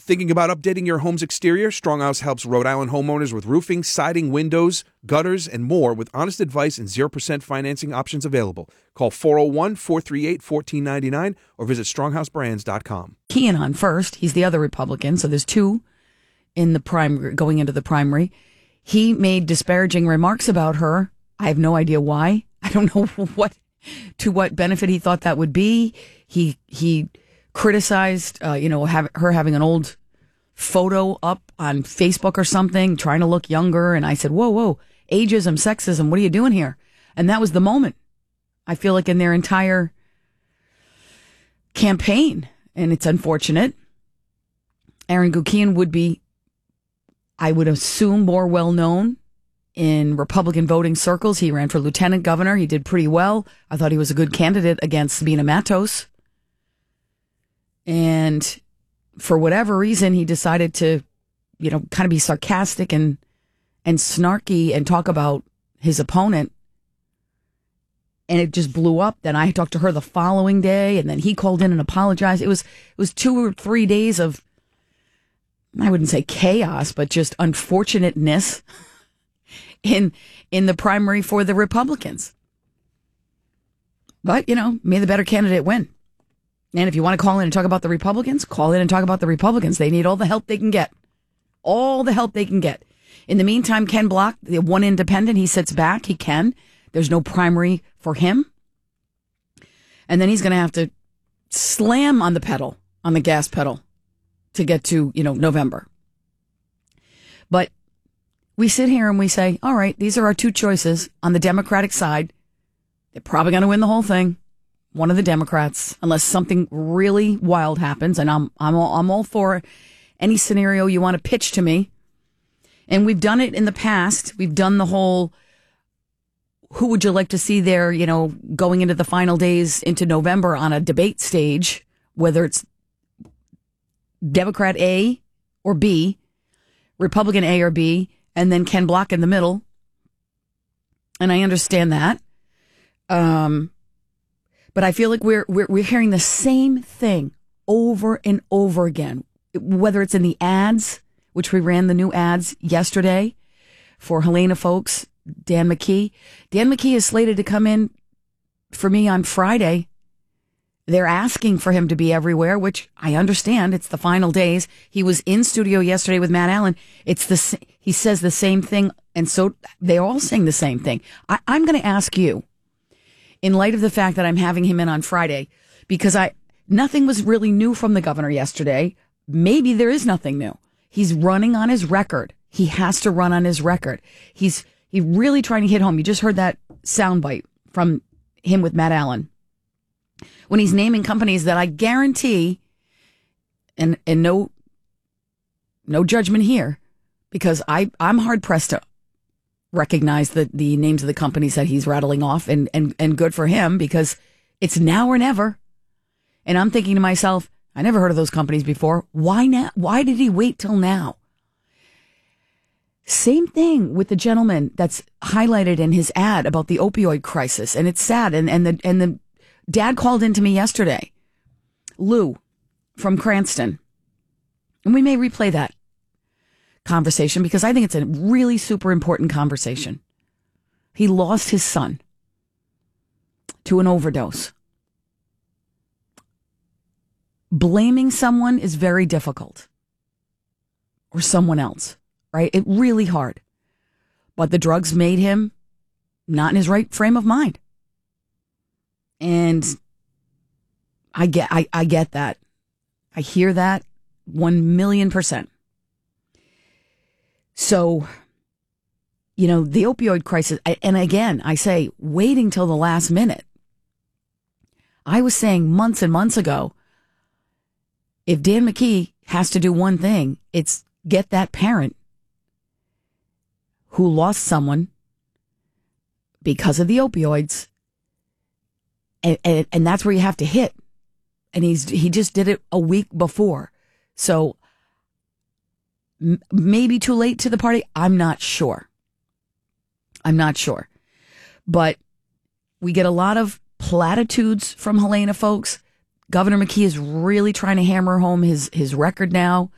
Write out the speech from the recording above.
Thinking about updating your home's exterior? Stronghouse helps Rhode Island homeowners with roofing, siding, windows, gutters, and more with honest advice and 0% financing options available. Call 401-438-1499 or visit stronghouseBrands.com. Keanon first. He's the other Republican, so there's two in the primary, going into the primary. He made disparaging remarks about her. I have no idea why. I don't know what benefit he thought that would be. He criticized, her having an old photo up on Facebook or something, trying to look younger. And I said, whoa, ageism, sexism, what are you doing here? And that was the moment, I feel like, in their entire campaign. And it's unfortunate. Aaron Guckian would be, I would assume, more well-known in Republican voting circles. He ran for lieutenant governor. He did pretty well. I thought he was a good candidate against Sabina Matos. And for whatever reason, he decided to, kind of be sarcastic and snarky and talk about his opponent. And it just blew up. Then I talked to her the following day, and then he called in and apologized. It was 2 or 3 days of, I wouldn't say chaos, but just unfortunateness in the primary for the Republicans. But, may the better candidate win. And if you want to call in and talk about the Republicans, call in and talk about the Republicans. They need all the help they can get. All the help they can get. In the meantime, Ken Block, the one independent, he sits back. He can. There's no primary for him. And then he's going to have to slam on the gas pedal to get to, November. But we sit here and we say, all right, these are our two choices on the Democratic side. They're probably going to win the whole thing. One of the Democrats, unless something really wild happens, and I'm all for any scenario you want to pitch to me. And we've done it in the past. We've done the whole, who would you like to see there, going into the final days into November on a debate stage, whether it's Democrat A or B, Republican A or B, and then Ken Block in the middle. And I understand that. But I feel like we're hearing the same thing over and over again, whether it's in the ads, which we ran the new ads yesterday for Helena Folks, Dan McKee. Dan McKee is slated to come in for me on Friday. They're asking for him to be everywhere, which I understand. It's the final days. He was in studio yesterday with Matt Allen. He says the same thing, and so they're all saying the same thing. I'm going to ask you, in light of the fact that I'm having him in on Friday, because nothing was really new from the governor yesterday. Maybe there is nothing new. He's running on his record. He has to run on his record. He's really trying to hit home. You just heard that soundbite from him with Matt Allen, when he's naming companies that I guarantee, and no judgment here, because I'm hard pressed to recognize the names of the companies that he's rattling off, and good for him, because it's now or never. And I'm thinking to myself, I never heard of those companies before. Why now? Why did he wait till now? Same thing with the gentleman that's highlighted in his ad about the opioid crisis. And it's sad. And the dad called into me yesterday, Lou from Cranston. And we may replay that conversation because I think it's a really super important conversation. He lost his son to an overdose. Blaming someone is very difficult, or someone else, right? It's really hard. But the drugs made him not in his right frame of mind. And I get that. I hear that 1,000,000%. So, the opioid crisis, and again, I say, waiting till the last minute. I was saying months and months ago, if Dan McKee has to do one thing, it's get that parent who lost someone because of the opioids, and that's where you have to hit. And he just did it a week before. So maybe too late to the party. I'm not sure. But we get a lot of platitudes from Helena folks. Governor McKee is really trying to hammer home his record now.